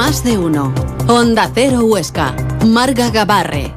Más de uno. Onda Cero Huesca. Marga Gabarre.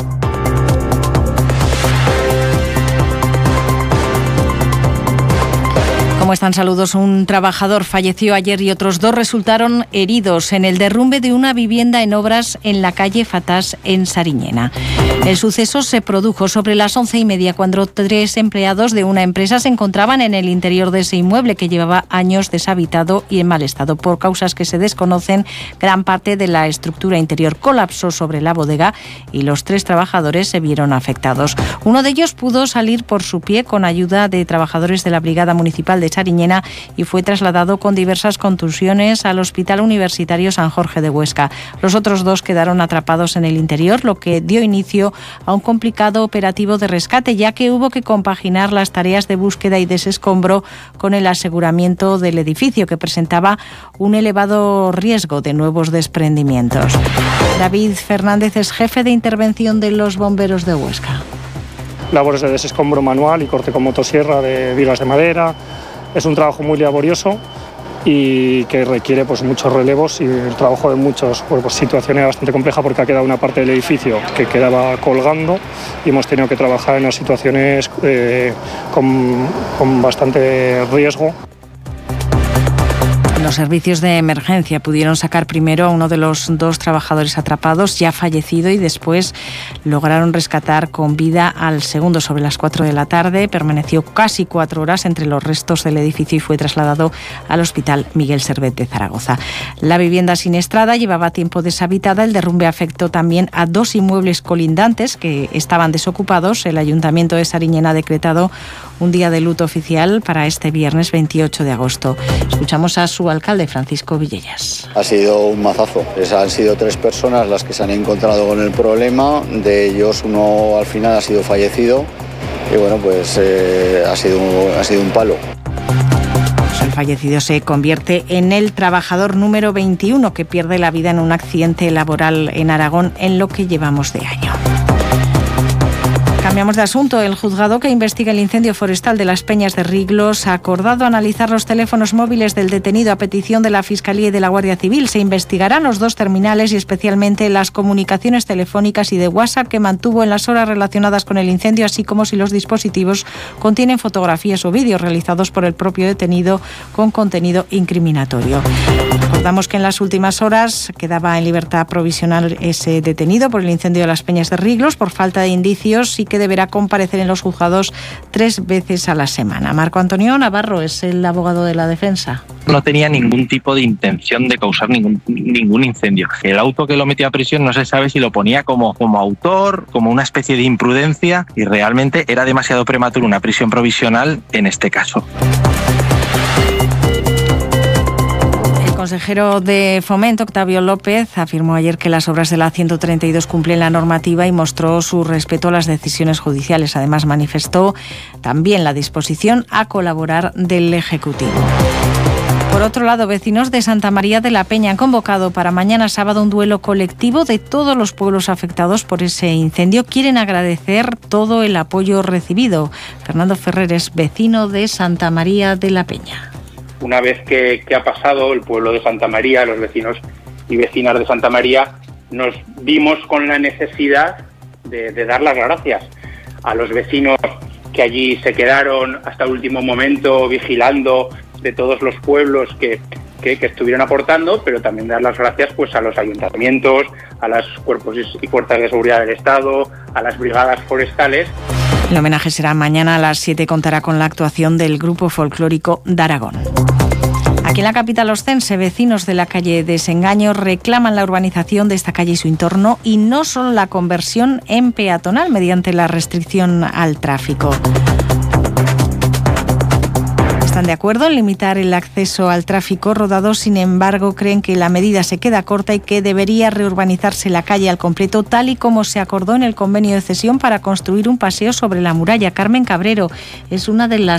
¿Cómo están? Saludos. Un trabajador falleció ayer y otros 2 resultaron heridos en el derrumbe de una vivienda en obras en la calle Fatás, en Sariñena. El suceso se produjo sobre las 11:30 cuando 3 empleados de una empresa se encontraban en el interior de ese inmueble que llevaba años deshabitado y en mal estado. Por causas que se desconocen, gran parte de la estructura interior colapsó sobre la bodega y los 3 trabajadores se vieron afectados. Uno de ellos pudo salir por su pie con ayuda de trabajadores de la Brigada Municipal de Sariñena y fue trasladado con diversas contusiones al Hospital Universitario San Jorge de Huesca. Los otros 2 quedaron atrapados en el interior, lo que dio inicio a un complicado operativo de rescate, ya que hubo que compaginar las tareas de búsqueda y desescombro con el aseguramiento del edificio, que presentaba un elevado riesgo de nuevos desprendimientos. David Fernández es jefe de intervención de los bomberos de Huesca. Labores de desescombro manual y corte con motosierra de vigas de madera. Es un trabajo muy laborioso y que requiere muchos relevos y el trabajo de muchos. Situación era bastante compleja porque ha quedado una parte del edificio que quedaba colgando y hemos tenido que trabajar en las situaciones con bastante riesgo. Los servicios de emergencia pudieron sacar primero a uno de los 2 trabajadores atrapados, ya fallecido, y después lograron rescatar con vida al segundo sobre las 4 de la tarde. Permaneció casi 4 horas entre los restos del edificio y fue trasladado al Hospital Miguel Servet de Zaragoza. La vivienda siniestrada llevaba tiempo deshabitada. El derrumbe afectó también a 2 inmuebles colindantes que estaban desocupados. El Ayuntamiento de Sariñena ha decretado un día de luto oficial para este viernes 28 de agosto. Escuchamos a su alcalde, Francisco Villellas. Ha sido un mazazo. Han sido 3 personas las que se han encontrado con el problema. De ellos, uno al final ha sido fallecido y ha sido un palo. El fallecido se convierte en el trabajador número 21 que pierde la vida en un accidente laboral en Aragón en lo que llevamos de año. Cambiamos de asunto. El juzgado que investiga el incendio forestal de las Peñas de Riglos ha acordado analizar los teléfonos móviles del detenido a petición de la Fiscalía y de la Guardia Civil. Se investigarán los 2 terminales y especialmente las comunicaciones telefónicas y de WhatsApp que mantuvo en las horas relacionadas con el incendio, así como si los dispositivos contienen fotografías o vídeos realizados por el propio detenido con contenido incriminatorio. Recordamos que en las últimas horas quedaba en libertad provisional ese detenido por el incendio de las Peñas de Riglos por falta de indicios y que deberá comparecer en los juzgados 3 veces a la semana. Marco Antonio Navarro es el abogado de la defensa. No tenía ningún tipo de intención de causar ningún incendio. El auto que lo metió a prisión no se sabe si lo ponía como autor, como una especie de imprudencia, y realmente era demasiado prematuro una prisión provisional en este caso. El consejero de Fomento, Octavio López, afirmó ayer que las obras de la 132 cumplen la normativa y mostró su respeto a las decisiones judiciales. Además, manifestó también la disposición a colaborar del Ejecutivo. Por otro lado, vecinos de Santa María de la Peña han convocado para mañana sábado un duelo colectivo de todos los pueblos afectados por ese incendio. Quieren agradecer todo el apoyo recibido. Fernando Ferrer es vecino de Santa María de la Peña. Una vez que ha pasado, el pueblo de Santa María, los vecinos y vecinas de Santa María, nos vimos con la necesidad de dar las gracias a los vecinos que allí se quedaron hasta el último momento vigilando de todos los pueblos que estuvieron aportando, pero también dar las gracias a los ayuntamientos, a los cuerpos y fuerzas de seguridad del Estado, a las brigadas forestales. El homenaje será mañana a las 7 y contará con la actuación del grupo folclórico de Aragón. Aquí en la capital ostense, vecinos de la calle Desengaño reclaman la urbanización de esta calle y su entorno y no solo la conversión en peatonal mediante la restricción al tráfico. Están de acuerdo en limitar el acceso al tráfico rodado, sin embargo, creen que la medida se queda corta y que debería reurbanizarse la calle al completo, tal y como se acordó en el convenio de cesión para construir un paseo sobre la muralla. Carmen Cabrero es una de las